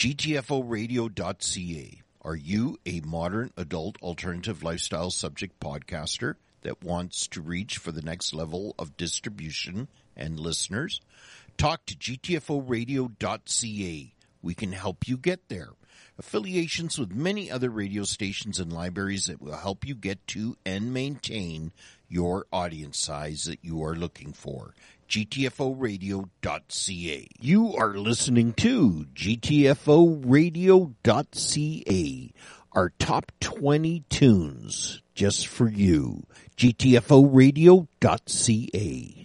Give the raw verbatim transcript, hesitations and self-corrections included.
G T F O radio dot C A. Are you a modern adult alternative lifestyle subject podcaster that wants to reach for the next level of distribution and listeners? Talk to G T F O radio dot C A. We can help you get there. Affiliations with many other radio stations and libraries that will help you get to and maintain your audience size that you are looking for. G T F O radio dot C A. You are listening to G T F O radio dot C A, our top twenty tunes just for you. G T F O radio dot C A.